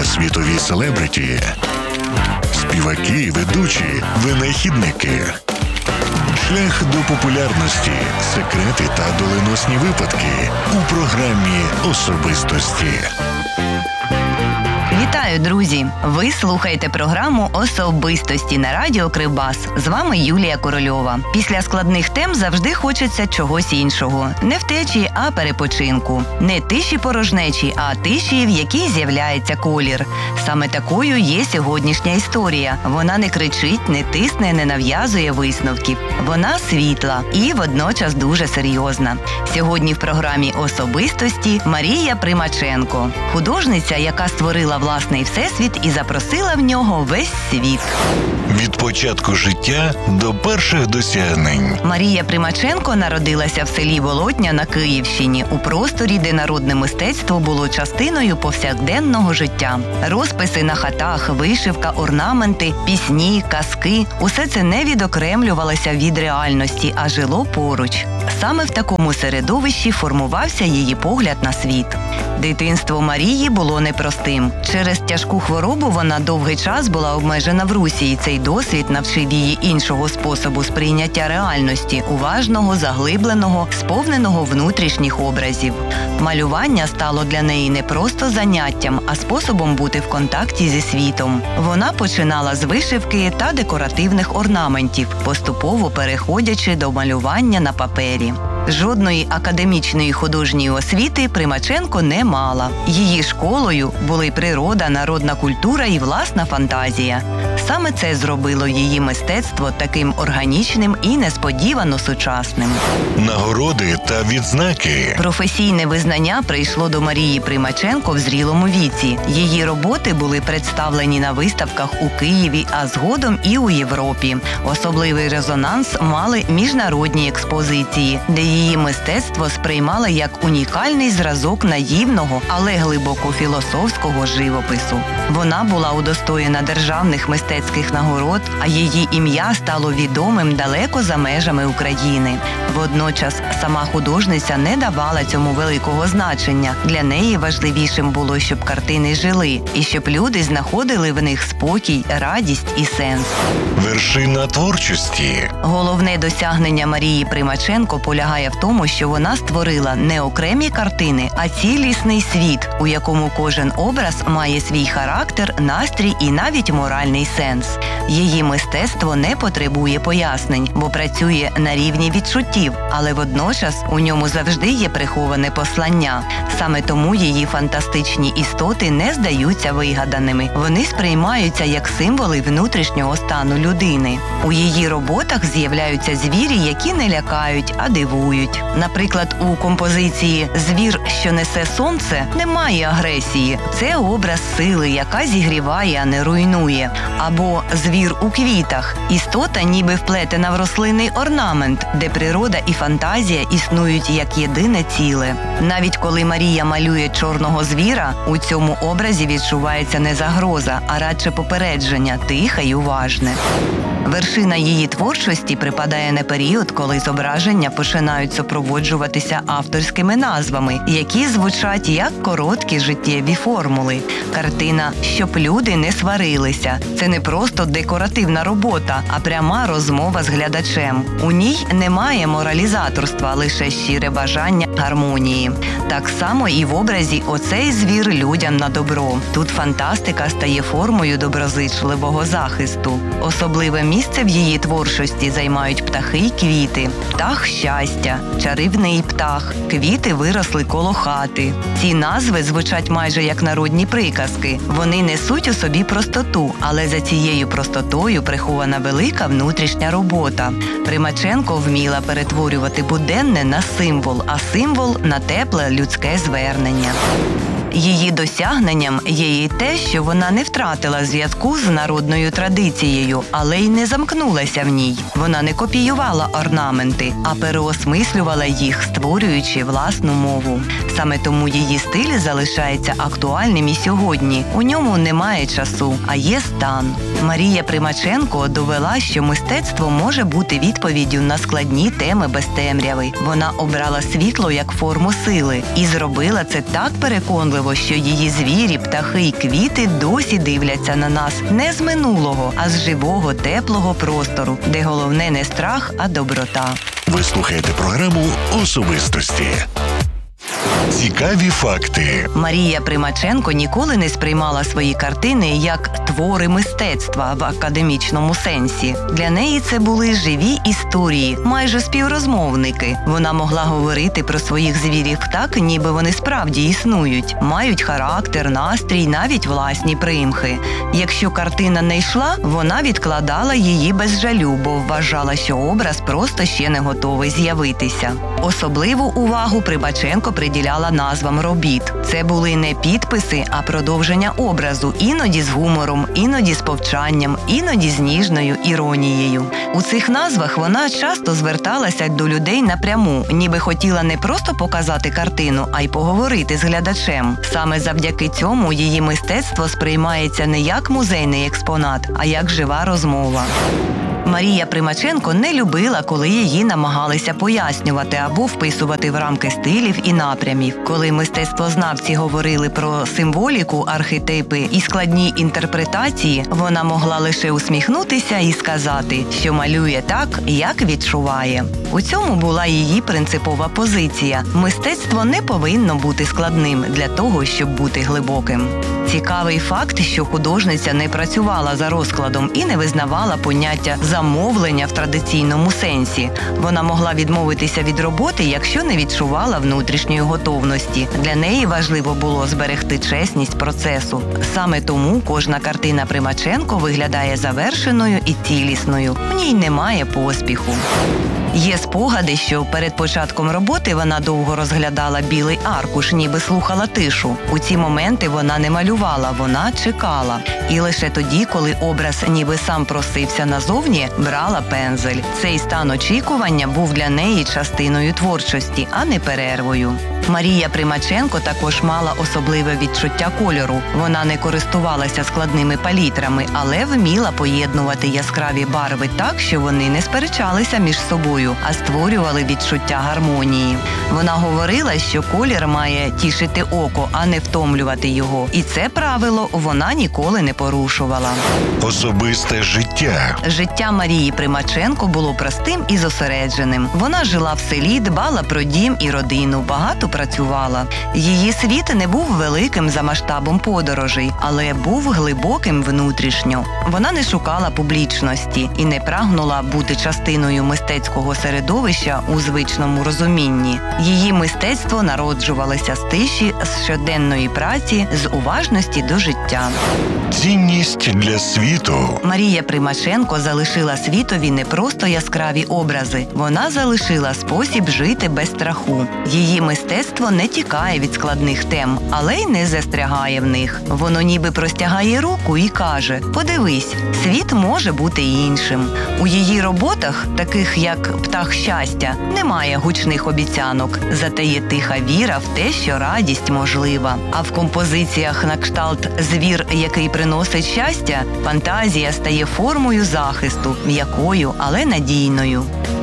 світові селебриті, співаки, ведучі, винахідники. Шлях до популярності, секрети та доленосні випадки у програмі «Особистості». Вітаю, друзі! Ви слухаєте програму «Особистості» на радіо Кривбас. З вами Юлія Корольова. Після складних тем завжди хочеться чогось іншого. Не втечі, а перепочинку. Не тиші порожнечі, а тиші, в якій з'являється колір. Саме такою є сьогоднішня історія. Вона не кричить, не тисне, не нав'язує висновків. Вона світла і водночас дуже серйозна. Сьогодні в програмі «Особистості» Марія Примаченко. Художниця, яка створила власний всесвіт і запросила в нього весь світ. Від початку життя до перших досягнень. Марія Примаченко народилася в селі Волотня на Київщині, у просторі, де народне мистецтво було частиною повсякденного життя. Розписи на хатах, вишивка, орнаменти, пісні, казки – усе це не відокремлювалося від реальності, а жило поруч. Саме в такому середовищі формувався її погляд на світ. Дитинство Марії було непростим. Через тяжку хворобу вона довгий час була обмежена в русі, і цей досвід навчив її іншого способу сприйняття реальності, уважного, заглибленого, сповненого внутрішніх образів. Малювання стало для неї не просто заняттям, а способом бути в контакті зі світом. Вона починала з вишивки та декоративних орнаментів, поступово переходячи до малювання на папері. Жодної академічної художньої освіти Примаченко не мала. Її школою були природа, народна культура і власна фантазія. Саме це зробило її мистецтво таким органічним і несподівано сучасним. Нагороди та відзнаки. Професійне визнання прийшло до Марії Примаченко в зрілому віці. Її роботи були представлені на виставках у Києві, а згодом і у Європі. Особливий резонанс мали міжнародні експозиції, де її мистецтво сприймало як унікальний зразок наївного, але глибоко філософського живопису. Вона була удостоєна державних мистецьких нагород, а її ім'я стало відомим далеко за межами України. Водночас сама художниця не давала цьому великого значення. Для неї важливішим було, щоб картини жили, і щоб люди знаходили в них спокій, радість і сенс. Вершина творчості. Головне досягнення Марії Примаченко полягає в тому, що вона створила не окремі картини, а цілісний світ, у якому кожен образ має свій характер, настрій і навіть моральний сенс. Її мистецтво не потребує пояснень, бо працює на рівні відчуттів, але водночас у ньому завжди є приховане послання. Саме тому її фантастичні істоти не здаються вигаданими. Вони сприймаються як символи внутрішнього стану людини. У її роботах з'являються звірі, які не лякають, а дивують. Наприклад, у композиції «Звір, що несе сонце» немає агресії. Це образ сили, яка зігріває, а не руйнує. Або «Звір у квітах» – істота ніби вплетена в рослинний орнамент, де природа і фантазія існують як єдине ціле. Навіть коли Марія малює чорного звіра, у цьому образі відчувається не загроза, а радше попередження, тихе й уважне. Вершина її творчості припадає на період, коли зображення починають супроводжуватися авторськими назвами, які звучать як короткі життєві формули. Картина «Щоб люди не сварилися» – це не просто декоративна робота, а пряма розмова з глядачем. У ній немає моралізаторства, лише щире бажання гармонії. Так само і в образі «Оцей звір людям на добро». Тут фантастика стає формою доброзичливого захисту. Особливе місце в її творчості займають птахи й квіти. Птах щастя, чарівний птах, квіти виросли коло хати. Ці назви звучать майже як народні приказки. Вони несуть у собі простоту, але за цією простотою прихована велика внутрішня робота. Примаченко вміла перетворювати буденне на символ, а символ – на тепле людське звернення. Її досягненням є і те, що вона не втратила зв'язку з народною традицією, але й не замкнулася в ній. Вона не копіювала орнаменти, а переосмислювала їх, створюючи власну мову. Саме тому її стиль залишається актуальним і сьогодні. У ньому немає часу, а є стан. Марія Примаченко довела, що мистецтво може бути відповіддю на складні теми без темряви. Вона обрала світло як форму сили і зробила це так переконливо, що її звірі, птахи і квіти досі дивляться на нас не з минулого, а з живого, теплого простору, де головне не страх, а доброта. Ви слухаєте програму «Особистості». Цікаві факти. Марія Примаченко ніколи не сприймала свої картини як твори мистецтва в академічному сенсі. Для неї це були живі історії, майже співрозмовники. Вона могла говорити про своїх звірів так, ніби вони справді існують, мають характер, настрій, навіть власні примхи. Якщо картина не йшла, вона відкладала її без жалю, бо вважала, що образ просто ще не готовий з'явитися. Особливу увагу Примаченко приділяла назвам робіт. Це були не підписи, а продовження образу, іноді з гумором, іноді з повчанням, іноді з ніжною іронією. У цих назвах вона часто зверталася до людей напряму, ніби хотіла не просто показати картину, а й поговорити з глядачем. Саме завдяки цьому її мистецтво сприймається не як музейний експонат, а як жива розмова. Марія Примаченко не любила, коли її намагалися пояснювати або вписувати в рамки стилів і напрямів. Коли мистецтвознавці говорили про символіку, архетипи і складні інтерпретації, вона могла лише усміхнутися і сказати, що малює так, як відчуває. У цьому була її принципова позиція. Мистецтво не повинно бути складним для того, щоб бути глибоким. Цікавий факт, що художниця не працювала за розкладом і не визнавала поняття замовлення в традиційному сенсі. Вона могла відмовитися від роботи, якщо не відчувала внутрішньої готовності. Для неї важливо було зберегти чесність процесу. Саме тому кожна картина Примаченко виглядає завершеною і цілісною. В ній немає поспіху. Є спогади, що перед початком роботи вона довго розглядала білий аркуш, ніби слухала тишу. У ці моменти вона не малювала, вона чекала. І лише тоді, коли образ ніби сам просився назовні, брала пензель. Цей стан очікування був для неї частиною творчості, а не перервою. Марія Примаченко також мала особливе відчуття кольору. Вона не користувалася складними палітрами, але вміла поєднувати яскраві барви так, що вони не сперечалися між собою, а створювали відчуття гармонії. Вона говорила, що колір має тішити око, а не втомлювати його. І це правило вона ніколи не порушувала. Особисте життя. Життя Марії Примаченко було простим і зосередженим. Вона жила в селі, дбала про дім і родину, багато працювала. Її світ не був великим за масштабом подорожей, але був глибоким внутрішньо. Вона не шукала публічності і не прагнула бути частиною мистецького середовища у звичному розумінні. Її мистецтво народжувалося з тиші, з щоденної праці, з уважності до життя. Цінність для світу. Марія Примаченко залишила світові не просто яскраві образи. Вона залишила спосіб жити без страху. Її мистецтво не тікає від складних тем, але й не застрягає в них. Воно ніби простягає руку і каже: «Подивись, світ може бути іншим». У її роботах, таких як «Птах щастя», немає гучних обіцянок, зате є тиха віра в те, що радість можлива. А в композиціях на кшталт «Звір, який приносить щастя», фантазія стає формою захисту, м'якою, але надійною.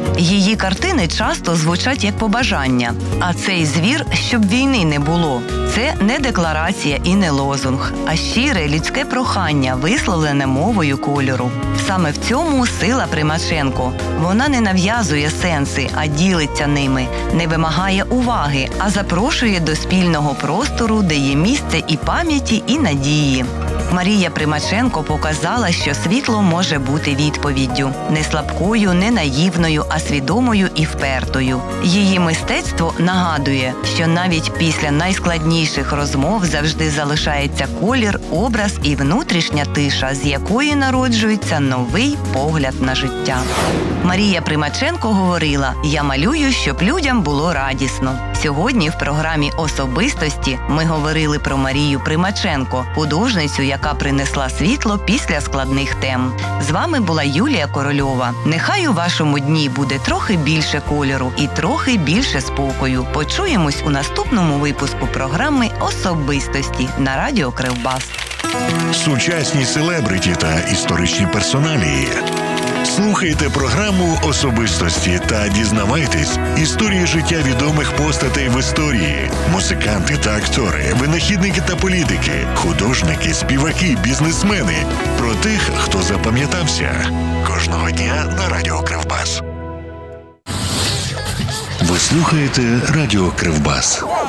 Її картини часто звучать як побажання. А цей звір, щоб війни не було. Це не декларація і не лозунг, а щире людське прохання, висловлене мовою кольору. Саме в цьому сила Примаченко. Вона не нав'язує сенси, а ділиться ними, не вимагає уваги, а запрошує до спільного простору, де є місце і пам'яті, і надії. Марія Примаченко показала, що світло може бути відповіддю. Не слабкою, не наївною, а свідомою і впертою. Її мистецтво нагадує, що навіть після найскладніших розмов завжди залишається колір, образ і внутрішня тиша, з якої народжується новий погляд на життя. Марія Примаченко говорила: «Я малюю, щоб людям було радісно». Сьогодні в програмі «Особистості» ми говорили про Марію Примаченко, художницю, яка принесла світло після складних тем. З вами була Юлія Корольова. Нехай у вашому дні буде трохи більше кольору і трохи більше спокою. Почуємось у наступному випуску програми «Особистості» на радіо Кривбас. Сучасні селебриті та історичні персоналії. Слухайте програму «Особистості» та дізнавайтесь історії життя відомих постатей в історії. Музиканти та актори, винахідники та політики, художники, співаки, бізнесмени. Про тих, хто запам'ятався. Кожного дня на Радіо Кривбас. Ви слухаєте Радіо Кривбас.